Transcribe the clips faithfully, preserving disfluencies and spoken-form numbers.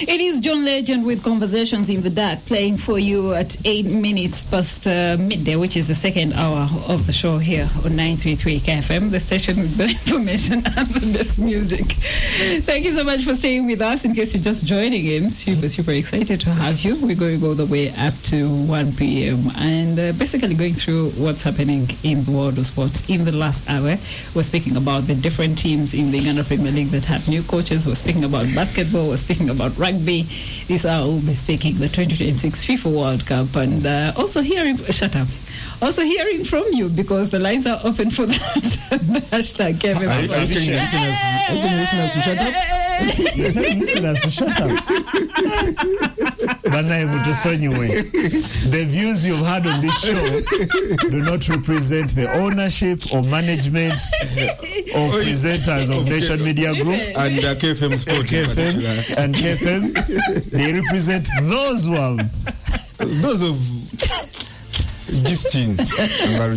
It is John Legend with Conversations in the Dark, playing for you at eight minutes past uh, midday, which is the second hour of the show here on nine three three K F M, the station with the information and the best music. Thank you so much for staying with us. In case you're just joining in, super, super excited to have you. We're going all the way up to one p.m. and uh, basically going through what's happening in the world of sports. In the last hour, we're speaking about the different teams in the Uganda Premier League that have new coaches. We're speaking about basketball. We're speaking about rugby. This hour we'll be speaking the twenty twenty-six FIFA World Cup, and uh, also hearing shut up. Also hearing from you, because the lines are open for the hashtag Kevin. Are you telling the listeners, are you telling listeners to shut up? You're telling listeners to shut up. The views you've had on this show do not represent the ownership or management or presenters of Nation Media Group and uh, K F M Sport. K F M and K F M. They represent those who have those of Gistin and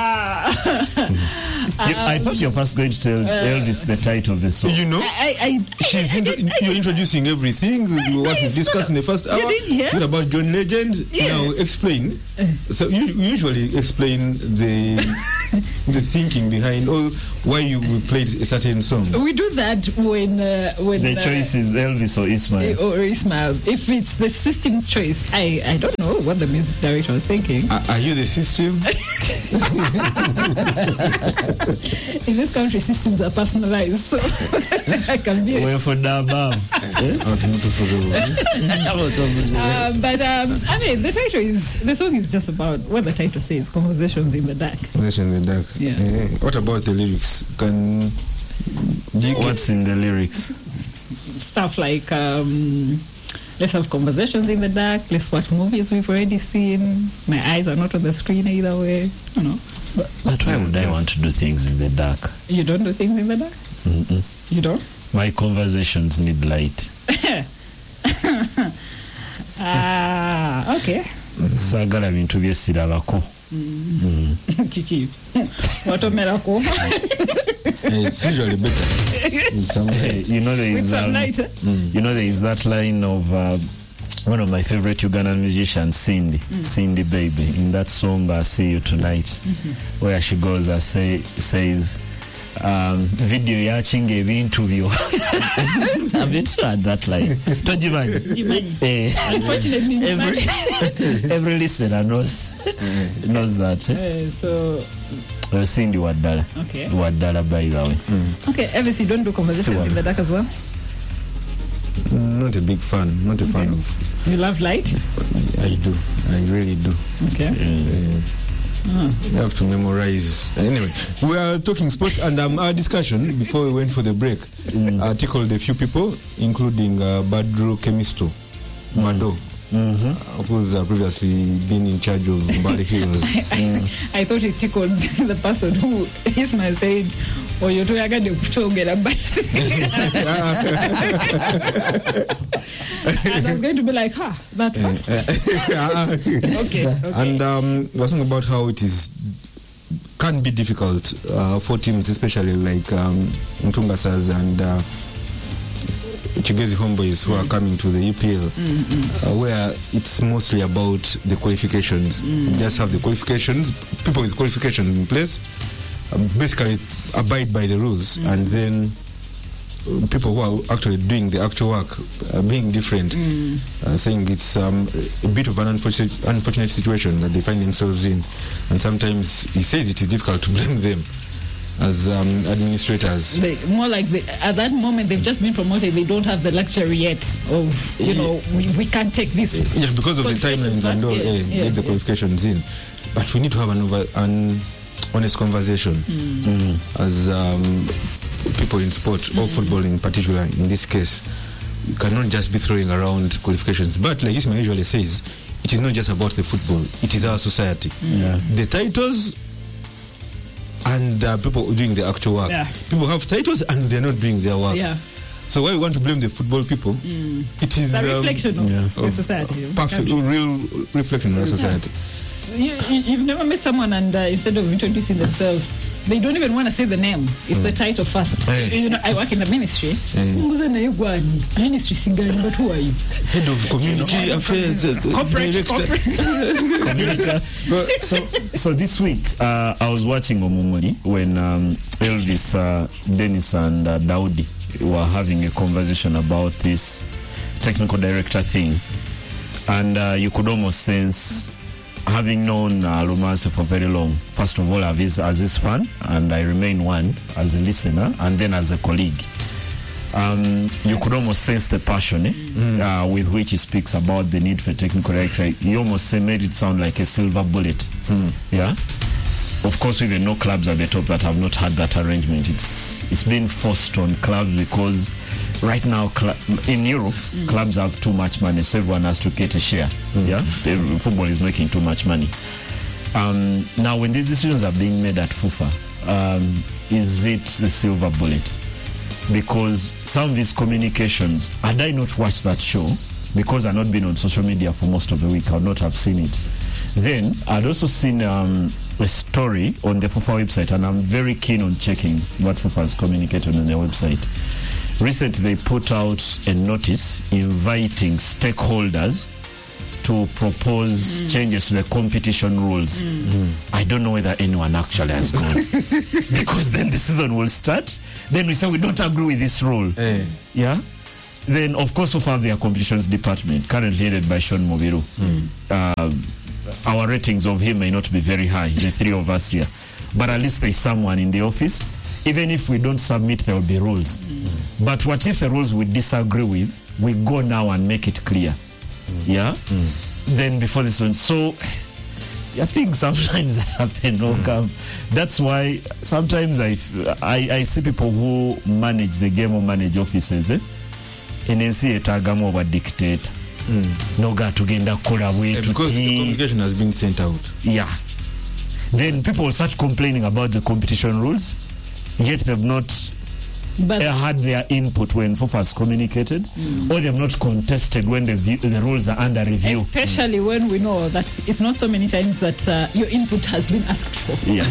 I thought you were first going to tell uh, Elvis the title of the song. You know, I, I, she's intro- you're introducing everything. What we discussed in the first hour. What about John Legend? Yeah. Now explain. So you usually explain the the thinking behind or why you played a certain song. We do that when uh, when the choice uh, is Elvis or Ismail. Or Ismail. If it's the system's choice, I, I don't know what the music director was thinking. Are, are you the system? In this country, systems are personalized, so I can be. Where for the above? uh, but um, I mean, the title is the song is just about what the title says: Conversations in the Dark. Conversations in the Dark. Yeah. Uh, what about the lyrics? Can what's in the lyrics? Stuff like um, let's have conversations in the dark. Let's watch movies we've already seen. My eyes are not on the screen either way. You know. But, but why would I want to do things in the dark? You don't do things in the dark? Mm-mm. You don't? My conversations need light. Ah, okay. Sagala bintu byesirabako. Chichi. Watomerako. It's usually better. Hey, you know there is um, mm. you know there is that line of uh, one of my favorite Ugandan musicians, Cindy, mm. Cindy Baby, in that song "I See You Tonight," mm-hmm. where she goes, I say says, um, "Video yaching ebintu byo." Have you tried that line? Tojimani. Eh, unfortunately, every every listener knows knows that. Eh? Uh, so. Uh, Cindy Wadala. Okay. Wadala, by the way. Mm. Okay, Elvis, you don't do conversations in the dark as well? Not a big fan. Not a okay. fan of. You love light? I do. I really do. Okay. Uh, oh. You have to memorize. Anyway, we are talking sports, and um, our discussion before we went for the break mm. articled a few people, including uh, Badru Chemisto, mm. Mado. Mm-hmm. Who's uh, previously been in charge of Mbali Heroes. mm. I thought it tickled the person who Ismail said, "Oh, you're doing a good job, and I was going to be like, "Ha, that fast." okay, okay. And um, we're talking about how it is can be difficult uh, for teams, especially like um, Mtungasas and. Uh, Chigezi Homeboys who are coming to the U P L, mm-hmm. uh, where it's mostly about the qualifications. Mm. Just have the qualifications, people with qualifications in place, uh, basically abide by the rules, mm. and then uh, people who are actually doing the actual work uh, being different, mm. uh, saying it's um, a bit of an unfortunate, unfortunate situation that they find themselves in, and sometimes he says it is difficult to blame them as um, administrators. They, more like the, at that moment they've just been promoted, they don't have the luxury yet of, you know, we, we can't take this. Yeah, because of the timelines and all, yeah, yeah, get yeah, the qualifications yeah. in. But we need to have an, over, an honest conversation mm. Mm. as um, people in sport, mm. or football in particular, in this case. You cannot just be throwing around qualifications. But like Ismail usually says, it is not just about the football, it is our society. Mm. Yeah. The titles and uh, people doing the actual work. Yeah. People have titles and they're not doing their work. Yeah. So why we want to blame the football people? Mm. It is a reflection um, of yeah, the society. Perfect, real reflection of the society. You, you, you've never met someone and uh, instead of introducing themselves, they don't even want to say the name. It's mm. the title first. Hey. You know, I work in the ministry. Hey. Ministry Singani, but who are you? Head of Community no, Affairs, uh, corporate, Director. Corporate. so, so this week uh, I was watching Omumuli when um, Elvis, uh, Dennis, and uh, Daudi were having a conversation about this technical director thing, and uh, you could almost sense, having known uh, Lumase for very long, first of all as his, as his fan, and I remain one as a listener, and then as a colleague. Um, you could almost sense the passion eh? mm. uh, with which he speaks about the need for technical director. He almost made it sound like a silver bullet. Mm. Yeah. Of course, we even know clubs at the top that have not had that arrangement. It's it's been forced on clubs because right now cl- in Europe, mm. clubs have too much money, so everyone has to get a share. Mm. Yeah, the, football is making too much money. Um, now, when these decisions are being made at FIFA, um, is it the silver bullet? Because some of these communications, had I not watched that show, because I've not been on social media for most of the week, I would not have seen it. Then I'd also seen um, a story on the FIFA website, and I'm very keen on checking what FIFA has communicated on their website. Recently, they put out a notice inviting stakeholders to propose mm. changes to the competition rules. Mm. Mm. I don't know whether anyone actually has gone. Because then the season will start. Then we say we don't agree with this rule. Hey. Yeah? Then, of course, we have their competitions department, currently headed by Sean Mobiru. Mm. Uh, our ratings of him may not be very high, the three of us here. But at least there's someone in the office. Even if we don't submit, there will be rules. Mm. But what if the rules we disagree with, we go now and make it clear? Yeah, mm. then before this one, so I think sometimes that happens. No, mm. That's why sometimes I, I I see people who manage the game or manage offices, eh? And then see a tagamo over dictate. No ga tugenda kola we to because the communication has been sent out. Yeah, then people will start complaining about the competition rules, yet they've not. But they had their input when FIFA has communicated, mm. or they have not contested when the, view, the rules are under review. Especially mm. when we know that it's not so many times that uh, your input has been asked for. Yeah.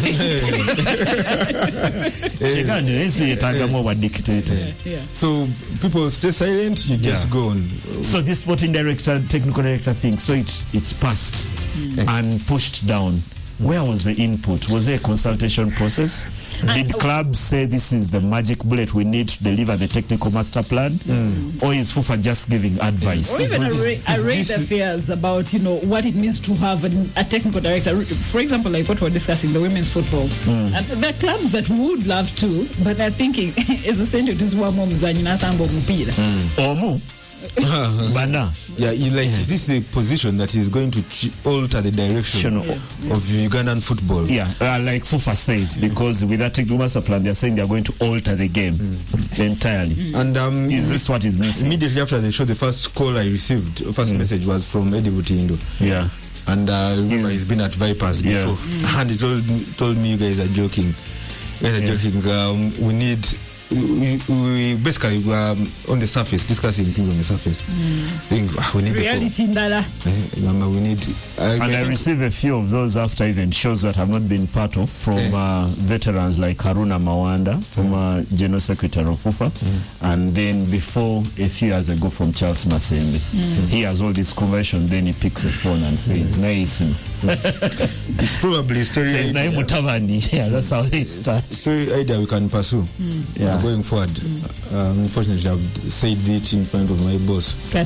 yeah. So people stay silent, you just yeah. go on. So this sporting director, technical director thing, so it, it's passed mm. and pushed down. Where was the input? Was there a consultation process? And did clubs say this is the magic bullet we need to deliver the technical master plan? Mm. Or is FIFA just giving advice? Or even array, array the fears about, you know, what it means to have an, a technical director. For example, like what we're discussing, the women's football. Mm. And there are clubs that would love to, but they're thinking, is essential to swam mzanyina sambo mpira. Omu. Bana. Yeah, like, is this the position that is going to ch- alter the direction yeah. of Ugandan football? Yeah, uh, like FIFA says, because with that technical master plan, they're saying they're going to alter the game mm. entirely. Mm. And um, is this what is missing? Immediately after the show, the first call I received, first mm. message was from Eddie Butindo. Yeah. And uh, remember, he's been at Vipers before. Yeah. Mm. And he told, told me, you guys are joking. You guys are yeah. joking. Um, we need... We, we basically were um, on the surface discussing things on the surface. Mm. Think ah, we need reality ndala. Uh, we need. Uh, and I received a few of those after even shows that have not been part of from uh, uh, veterans like Haruna Mawanda, former mm. General Secretary of FIFA, mm. and then before a few years ago from Charles Masembe. Mm. He has all this conversion. Then he picks a phone and says, mm. "Nice." It's probably story. Says, yeah, that's how they start. Story idea we can pursue. Mm. Yeah. Going forward, mm. uh, unfortunately, I've said it in front of my boss. So.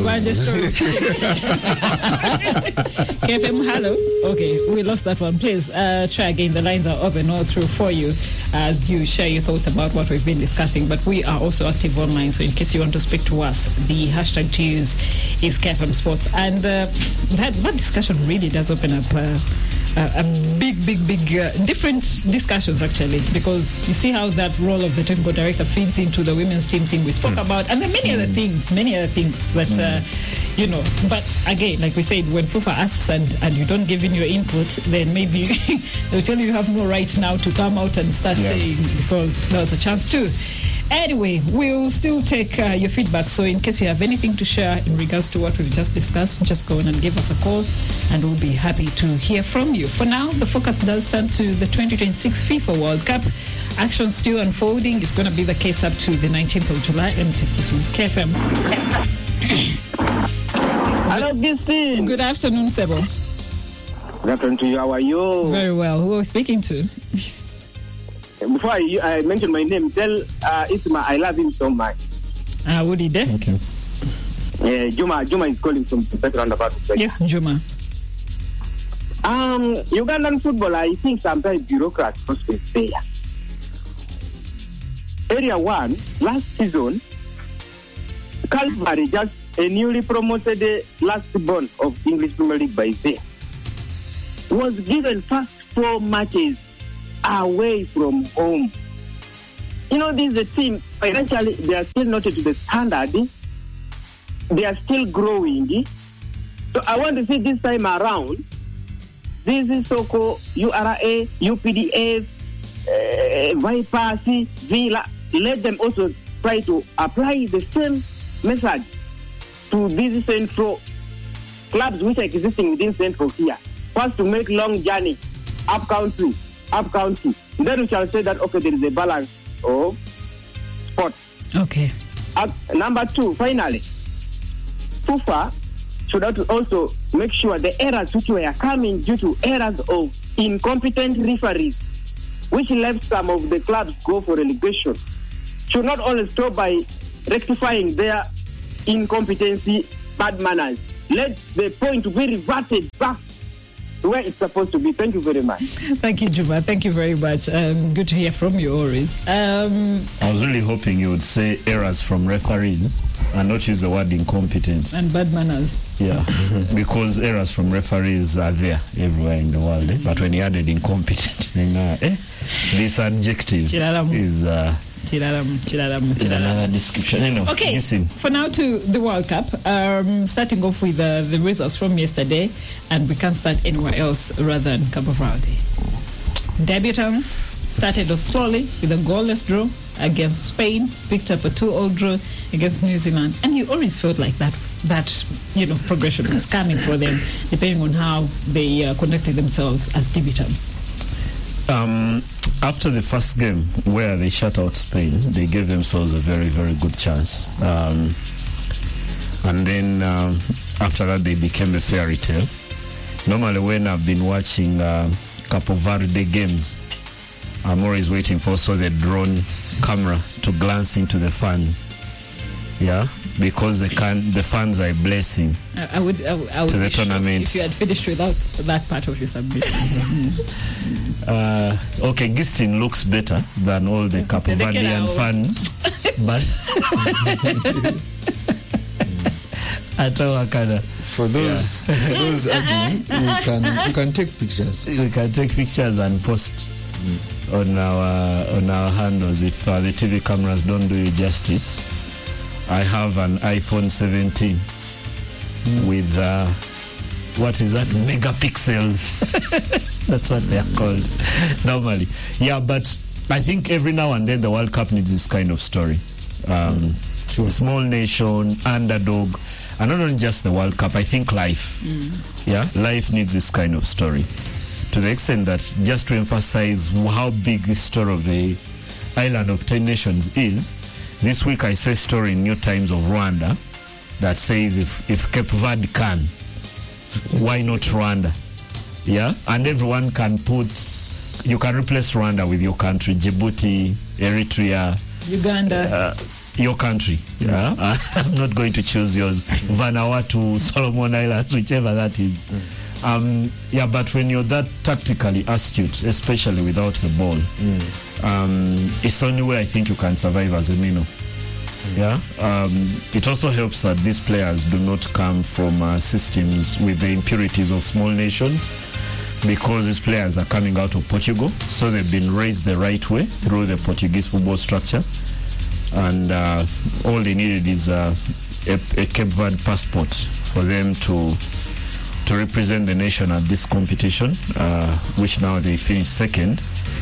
K F M, hello. Okay, we lost that one. Please uh, try again. The lines are open all through for you as you share your thoughts about what we've been discussing. But we are also active online, so in case you want to speak to us, the hashtag to use is K F M Sports. And uh, that, that discussion really does open up uh, a, a big, big, big, uh, different discussions actually, because you see how that role of the technical director feeds into the women's team thing we spoke mm. about, and there are many mm. other things, many other things that, mm. uh, you know, but again, like we said, when FIFA asks and, and you don't give in your input, then maybe they'll tell you you have no right now to come out and start yeah. saying, because there was a chance too. Anyway, we'll still take uh, your feedback. So in case you have anything to share in regards to what we've just discussed, just go in and give us a call and we'll be happy to hear from you. For now, the focus does turn to the twenty twenty-six FIFA World Cup. Action still unfolding. It's going to be the case up to the nineteenth of July. Let me take this one. K F M. Hello, Gistin. Good afternoon, Sebo. Good afternoon to you. How are you? Very well. Who are we speaking to? Before I, I mention my name, tell uh, Isma I love him so much. Ah, uh, what did they? Okay. Yeah, Juma, Juma is calling from the better roundabout. Yes, Juma. Um, Ugandan football, I think sometimes bureaucrats must be fair. Area one, last season, Calvary, just a newly promoted uh, last born of English Premier League by there, was given first four matches away from home. You know, this is a team, financially, they are still not to the standard. They are still growing. So I want to see this time around, this is so-called U R A, U P D F, uh, Vipers, Villa, let them also try to apply the same message to these central clubs which are existing within central here. First to make long journey, up country, up country. Then we shall say that, okay, there is a balance of sport. Okay. Uh, number two, finally, FIFA should also make sure the errors which were coming due to errors of incompetent referees, which left some of the clubs go for relegation, should not only stop by rectifying their incompetency, bad manners. Let the point be reverted back to where it's supposed to be. Thank you very much. Thank you, Juma. Thank you very much. Um, good to hear from you, Oris. Um, I was really hoping you would say errors from referees and not use the word incompetent. And bad manners. Yeah, because errors from referees are there everywhere in the world. Eh? But when you added incompetent, eh? this adjective is... Uh, Is another description. Anyway, okay, listen. For now to the World Cup, um, starting off with uh, the results from yesterday, and we can't start anywhere else rather than Cabo Verde. Debutants started off slowly with a goalless draw against Spain, picked up a two-all draw against New Zealand, and you always felt like that that you know progression was coming for them, depending on how they uh, conducted themselves as debutants. Um, after the first game where they shut out Spain, they gave themselves a very, very good chance. Um, and then um, after that, they became a fairy tale. Normally, when I've been watching uh, Capo Verde games, I'm always waiting for also the drone camera to glance into the fans. Yeah, because the can the fans are a blessing I, I would, I would, I would to the tournament. If you had finished without that part of your submission. uh, okay, Gistin looks better than all the Capo Verdean fans, but for those yeah. those arguing, we can we can take pictures. We can take pictures and post mm. on our on our handles if uh, the T V cameras don't do you justice. I have an iPhone seventeen mm. with uh, what is that? Megapixels. That's what they are called normally. Yeah, but I think every now and then the World Cup needs this kind of story. Um, sure. Small nation, underdog, and not only just the World Cup. I think life, mm. yeah, life needs this kind of story. To the extent that just to emphasize how big the story of the island of ten nations is. This week I saw a story in New Times of Rwanda that says if, if Cape Verde can, why not Rwanda? Yeah? And everyone can put, you can replace Rwanda with your country, Djibouti, Eritrea, Uganda. Uh, your country. Yeah? I'm not going to choose yours. Vanuatu, Solomon Islands, whichever that is. Um, yeah, but when you're that tactically astute, especially without the ball, mm. um, it's the only way I think you can survive as a minnow. Mm. Yeah. Um, it also helps that these players do not come from uh, systems with the impurities of small nations, because these players are coming out of Portugal, so they've been raised the right way through the Portuguese football structure, and uh, all they needed is uh, a, a Cape Verde passport for them to. to represent the nation at this competition, uh, which now they finished second.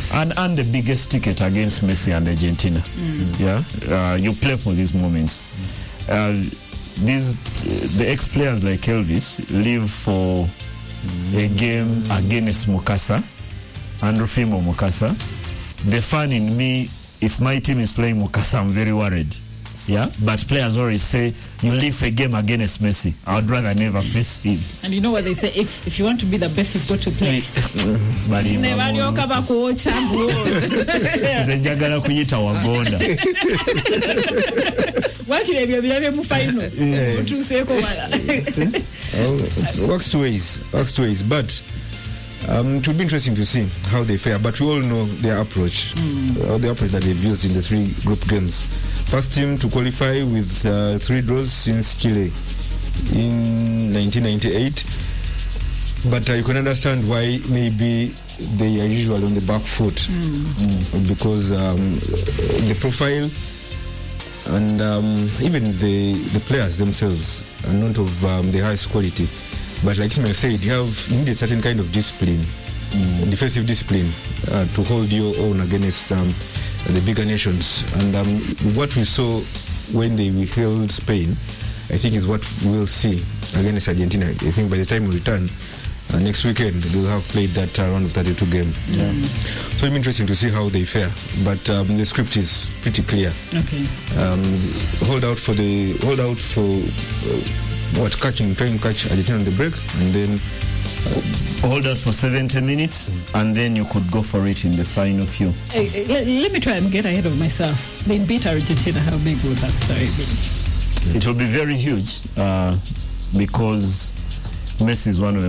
and and the biggest ticket against Messi and Argentina. Mm. Yeah, uh, you play for these moments. Uh, these the ex-players like Elvis live for mm. a game against Mukasa, Andrew Fimo Mukasa. The fan in me, if my team is playing Mukasa, I'm very worried. Yeah, but players always say you live a game against Messi. I would rather never face him. And you know what they say? If if you want to be the best, you've got to play. Zenjagala kuyita wagonda. What you have been mu final? Works two ways. Works two ways. But um, it will be interesting to see how they fare. But we all know their approach, mm. uh, the approach that they've used in the three group games. First team to qualify with uh, three draws since Chile in nineteen ninety-eight. But uh, you can understand why maybe they are usually on the back foot mm. Mm, because um, the profile and um, even the the players themselves are not of um, the highest quality. But like Ismail said, you have you need a certain kind of discipline, mm. defensive discipline, uh, to hold your own against um, the bigger nations. And um, what we saw when they held Spain, I think is what we'll see against Argentina. I think by the time we return uh, next weekend, we'll have played that uh, round of thirty-two game. Yeah. So it'll be interesting to see how they fare. But um, the script is pretty clear. Okay. Um, hold out for the hold out for uh, what catching, trying to catch Argentina on the break, and then. Uh, hold out for seventy minutes, and then you could go for it in the final few. Hey, hey, let, let me try and get ahead of myself. They beat Argentina. How big would that story be? It will be very huge uh, because Messi is one of the